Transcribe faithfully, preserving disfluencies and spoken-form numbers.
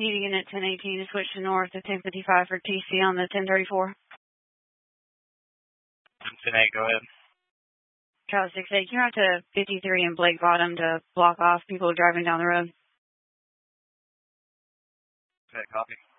Need unit ten eighteen to switch to north to ten fifty-five for T C on the ten thirty-four. ten eight, go ahead. Charlie six eight, you're out to fifty-three in Blake Bottom to block off people driving down the road. Okay, copy.